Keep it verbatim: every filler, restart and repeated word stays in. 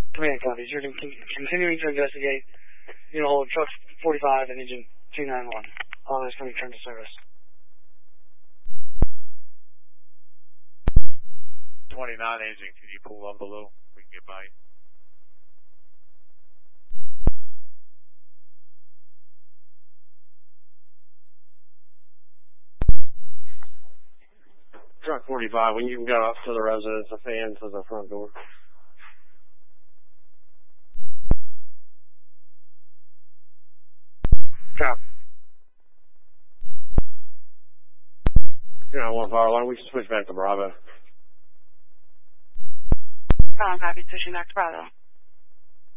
Command copies. You're con- continuing to investigate. You know, truck forty-five and engine two ninety-one. All is going to return to service. twenty-nine engine, can you pull up a little? We can get by. Truck forty-five, when you can go up to the residence, the fan to the front door. Drop. You know, one fire alarm, we can switch back to Bravo. Column copy, switching back to Bravo.